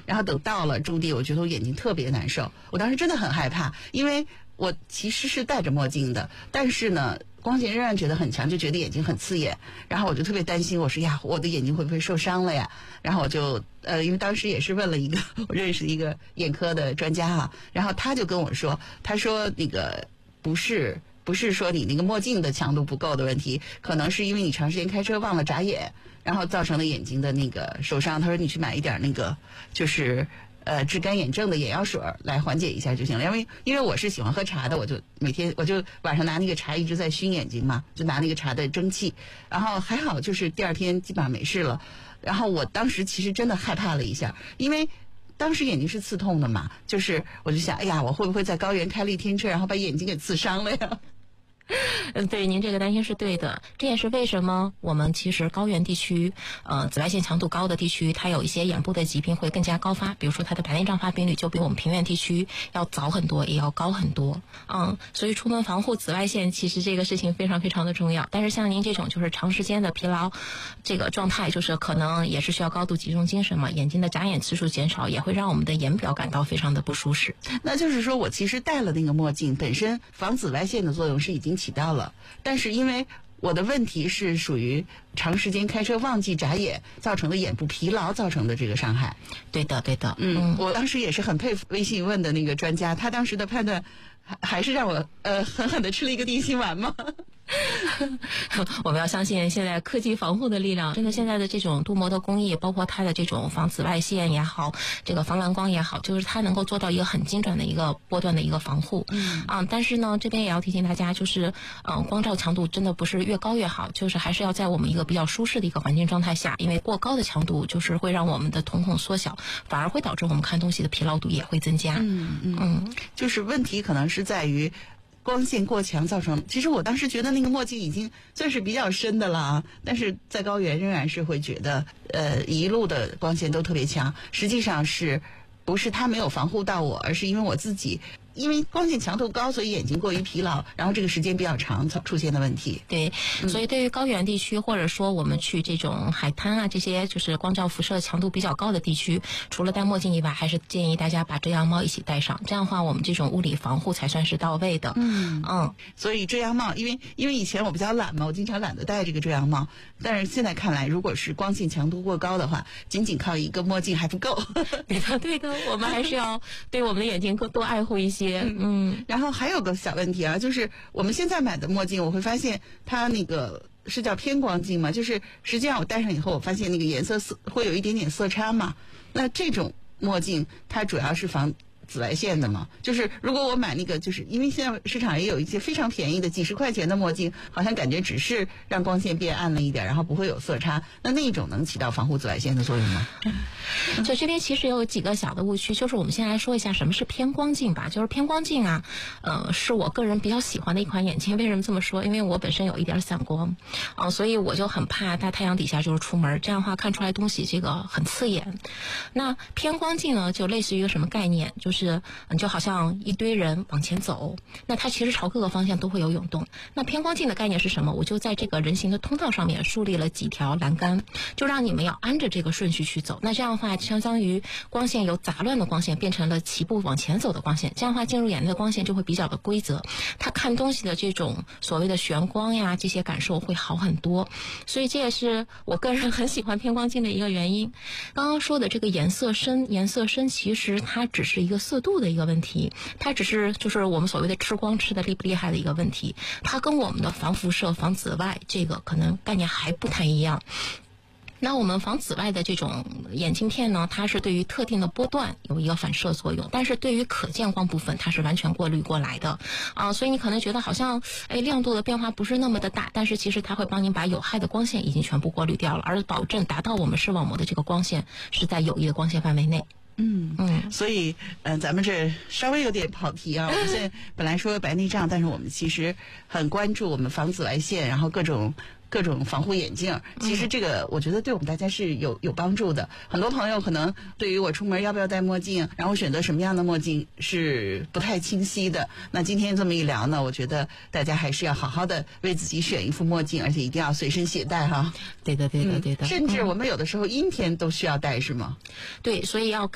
然后等到了驻地，我觉得我眼睛特别难受，我当时真的很害怕，因为我其实是戴着墨镜的，但是呢光线仍然觉得很强，就觉得眼睛很刺眼，然后我就特别担心，我说呀，我的眼睛会不会受伤了呀？然后我就因为当时也是问了一个我认识一个眼科的专家哈，然后他就跟我说，他说那个不是说你那个墨镜的强度不够的问题，可能是因为你长时间开车忘了眨眼，然后造成了眼睛的那个受伤。他说你去买一点那个就是治干眼症的眼药水来缓解一下就行了。因为我是喜欢喝茶的，我就每天晚上拿那个茶一直在熏眼睛嘛，就拿那个茶的蒸汽，然后还好就是第二天基本上没事了。然后我当时其实真的害怕了一下，因为当时眼睛是刺痛的嘛，就是我就想，哎呀，我会不会在高原开了一天车，然后把眼睛给刺伤了呀？ 对，您这个担心是对的，这也是为什么我们其实高原地区，紫外线强度高的地区，它有一些眼部的疾病会更加高发，比如说它的白内障发病率就比我们平原地区要早很多，也要高很多。所以出门防护紫外线，其实这个事情非常非常的重要。但是像您这种就是长时间的疲劳这个状态，就是可能也是需要高度集中精神嘛，眼睛的眨眼次数减少，也会让我们的眼表感到非常的不舒适。 那就是说我其实戴了那个墨镜，本身防紫外线的作用是已经起到了，但是因为我的问题是属于长时间开车忘记眨眼造成的眼部疲劳造成的这个伤害。 对的对的。 我当时也是很佩服微信问的那个专家，他当时的判断还是让我狠狠的吃了一个定心丸吗？ 我们要相信现在科技防护的力量，真的现在的这种镀膜的工艺，包括它的这种防紫外线也好，这个防蓝光也好，就是它能够做到一个很精准的一个波段的一个防护。但是呢，这边也要提醒大家，就是光照强度真的不是越高越好，就是还是要在我们一个比较舒适的一个环境状态下，因为过高的强度就是会让我们的瞳孔缩小，反而会导致我们看东西的疲劳度也会增加。 就是问题可能是在于光线过强造成，其实我当时觉得那个墨镜已经算是比较深的了啊，但是在高原仍然是会觉得一路的光线都特别强，实际上是不是它没有防护到我，而是因为我自己因为光线强度高，所以眼睛过于疲劳，然后这个时间比较长才出现的问题。 对，所以对于高原地区，或者说我们去这种海滩啊，这些就是光照辐射强度比较高的地区，除了戴墨镜以外，还是建议大家把遮阳帽一起戴上，这样的话我们这种物理防护才算是到位的。 所以遮阳帽，因为以前我比较懒嘛，我经常懒得戴这个遮阳帽，但是现在看来，如果是光线强度过高的话，仅仅靠一个墨镜还不够。 对的，我们还是要对我们的眼睛多爱护一些。 然后还有个小问题啊，就是我们现在买的墨镜，我会发现它那个是叫偏光镜嘛，就是实际上我戴上以后，我发现那个颜色会有一点点色差嘛。那这种墨镜它主要是防紫外线的嘛，就是如果我买那个，就是因为现在市场也有一些非常便宜的几十块钱的墨镜，好像感觉只是让光线变暗了一点，然后不会有色差，那种能起到防护紫外线的作用吗？ 就这边其实有几个小的误区，就是我们先来说一下什么是偏光镜吧。就是偏光镜啊，是我个人比较喜欢的一款眼镜。为什么这么说？因为我本身有一点散光，所以我就很怕在太阳底下就是出门，这样的话看出来东西这个很刺眼。那偏光镜呢，就类似于一个什么概念？就是就好像一堆人往前走，那它其实朝各个方向都会有涌动。那偏光镜的概念是什么？我就在这个人行的通道上面树立了几条栏杆，就让你们要按着这个顺序去走。那这样的话，相当于光线由杂乱的光线变成了齐步往前走的光线，这样的话进入眼内的光线就会比较的规则，它看东西的这种所谓的眩光呀，这些感受会好很多。所以这也是我个人很喜欢偏光镜的一个原因。刚刚说的这个颜色深其实它只是一个色度的一个问题，它只是就是我们所谓的吃光吃的厉不厉害的一个问题，它跟我们的防辐射防紫外这个可能概念还不太一样。那我们防紫外的这种眼镜片呢，它是对于特定的波段有一个反射作用，但是对于可见光部分它是完全过滤过来的所以你可能觉得好像亮度的变化不是那么的大，但是其实它会帮您把有害的光线已经全部过滤掉了，而保证达到我们视网膜的这个光线是在有益的光线范围内。 所以咱们这稍微有点跑题啊。我们现在本来说白内障，但是我们其实很关注我们防紫外线，然后各种防护眼镜，其实这个我觉得对我们大家是有帮助的。很多朋友可能对于我出门要不要戴墨镜，然后选择什么样的墨镜是不太清晰的。那今天这么一聊呢，我觉得大家还是要好好的为自己选一副墨镜，而且一定要随身携带哈。 对的。 甚至我们有的时候阴天都需要戴是吗？ 对，所以要